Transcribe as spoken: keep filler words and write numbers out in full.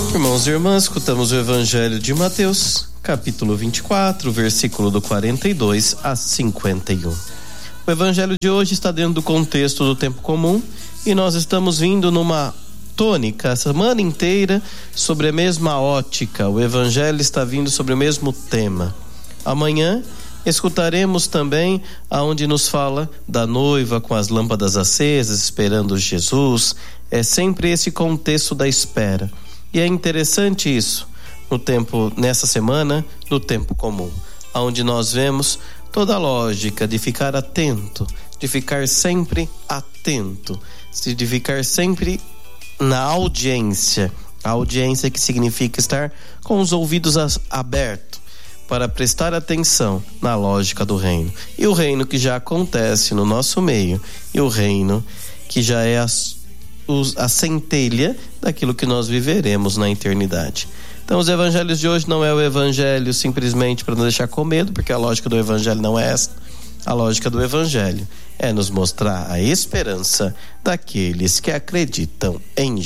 Irmãos e irmãs, escutamos o Evangelho de Mateus, capítulo vinte e quatro, versículo do quarenta e dois a cinquenta e um. O Evangelho de hoje está dentro do contexto do tempo comum e nós estamos vindo numa tônica a semana inteira sobre a mesma ótica. O Evangelho está vindo sobre o mesmo tema. Amanhã escutaremos também aonde nos fala da noiva com as lâmpadas acesas esperando Jesus. É sempre esse contexto da espera. E é interessante isso no tempo, nessa semana, no tempo comum, onde nós vemos toda a lógica de ficar atento, de ficar sempre atento, de ficar sempre na audiência. A audiência que significa estar com os ouvidos abertos para prestar atenção na lógica do reino. E o reino que já acontece no nosso meio, e o reino que já é as a centelha daquilo que nós viveremos na eternidade. Então os evangelhos de hoje não é o evangelho simplesmente para nos deixar com medo, porque a lógica do evangelho não é essa. A lógica do evangelho é nos mostrar a esperança daqueles que acreditam em Jesus.